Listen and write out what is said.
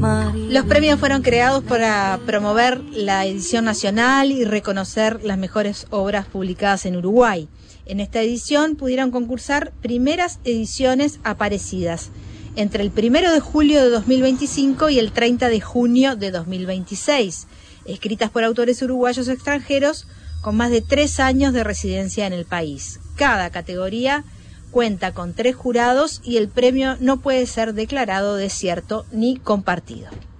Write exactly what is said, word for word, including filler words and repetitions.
Los premios fueron creados para promover la edición nacional y reconocer las mejores obras publicadas en Uruguay. En esta edición pudieron concursar primeras ediciones aparecidas entre el primero de julio de dos mil veinticinco y el treinta de junio de dos mil veintiséis, escritas por autores uruguayos extranjeros con más de tres años de residencia en el país. Cada categoría cuenta con tres jurados y el premio no puede ser declarado desierto ni compartido.